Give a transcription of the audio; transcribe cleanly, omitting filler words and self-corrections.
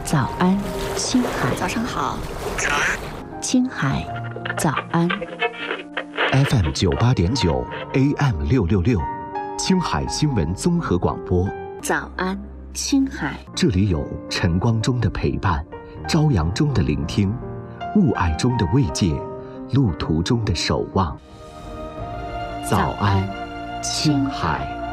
早安，青海。 早上好。早安， 青海。早安。 FM 98.9 AM 666，青海新闻综合广播。 早安，青海。 这里有晨光中的陪伴，朝阳中的聆听，雾霭中的慰藉，路途中的守望。早安，青海。